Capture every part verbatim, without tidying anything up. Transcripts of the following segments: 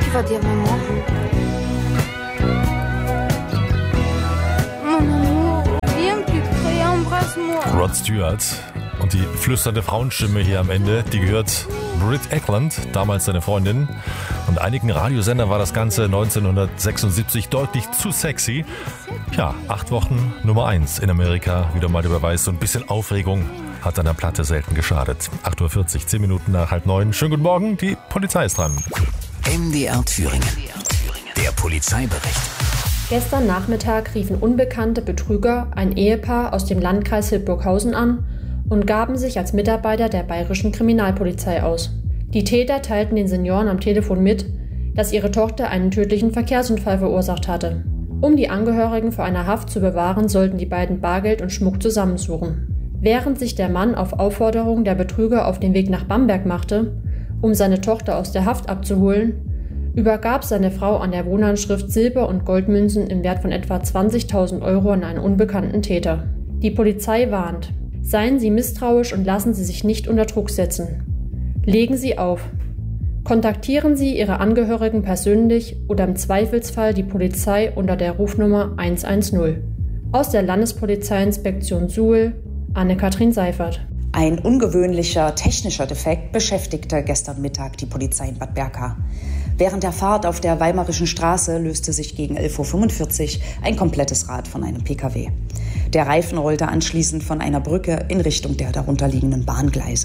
tu vas dire, maman? Mon amour, viens plus près, embrasse-moi. Rod Stewart und die flüsternde Frauenstimme hier am Ende, die gehört Britt Ekland, damals seine Freundin. Und einigen Radiosendern war das Ganze neunzehnhundertsechsundsiebzig deutlich zu sexy. Ja, acht Wochen Nummer eins in Amerika, wieder mal der Beweis. So ein bisschen Aufregung hat an der Platte selten geschadet. acht Uhr vierzig, zehn Minuten nach halb neun. Schönen guten Morgen, die Polizei ist dran. M D R Thüringen, der Polizeibericht. Gestern Nachmittag riefen unbekannte Betrüger ein Ehepaar aus dem Landkreis Hildburghausen an und gaben sich als Mitarbeiter der bayerischen Kriminalpolizei aus. Die Täter teilten den Senioren am Telefon mit, dass ihre Tochter einen tödlichen Verkehrsunfall verursacht hatte. Um die Angehörigen vor einer Haft zu bewahren, sollten die beiden Bargeld und Schmuck zusammensuchen. Während sich der Mann auf Aufforderung der Betrüger auf den Weg nach Bamberg machte, um seine Tochter aus der Haft abzuholen, übergab seine Frau an der Wohnanschrift Silber- und Goldmünzen im Wert von etwa zwanzigtausend Euro an einen unbekannten Täter. Die Polizei warnt: Seien Sie misstrauisch und lassen Sie sich nicht unter Druck setzen. Legen Sie auf. Kontaktieren Sie Ihre Angehörigen persönlich oder im Zweifelsfall die Polizei unter der Rufnummer hundertzehn. Aus der Landespolizeiinspektion Suhl, Anne-Kathrin Seifert. Ein ungewöhnlicher technischer Defekt beschäftigte gestern Mittag die Polizei in Bad Berka. Während der Fahrt auf der Weimarischen Straße löste sich gegen elf Uhr fünfundvierzig ein komplettes Rad von einem Pkw. Der Reifen rollte anschließend von einer Brücke in Richtung der darunterliegenden Bahngleise.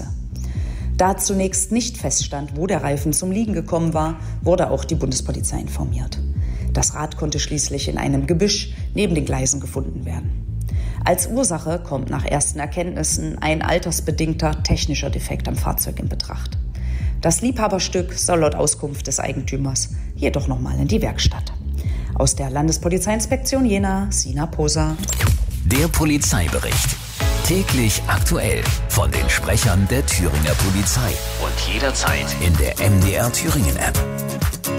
Da zunächst nicht feststand, wo der Reifen zum Liegen gekommen war, wurde auch die Bundespolizei informiert. Das Rad konnte schließlich in einem Gebüsch neben den Gleisen gefunden werden. Als Ursache kommt nach ersten Erkenntnissen ein altersbedingter technischer Defekt am Fahrzeug in Betracht. Das Liebhaberstück soll laut Auskunft des Eigentümers jedoch nochmal in die Werkstatt. Aus der Landespolizeiinspektion Jena, Sina Poser. Der Polizeibericht. Täglich aktuell von den Sprechern der Thüringer Polizei. Und jederzeit in der M D R Thüringen App.